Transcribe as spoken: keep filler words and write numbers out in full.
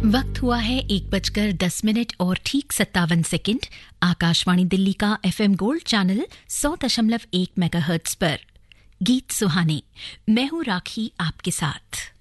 वक्त हुआ है एक बजकर दस मिनट और ठीक सत्तावन सेकंड। आकाशवाणी दिल्ली का एफएम गोल्ड चैनल सौ दशमलव एक मेगाहर्ट्ज पर गीत सुहाने। मैं हूं राखी आपके साथ।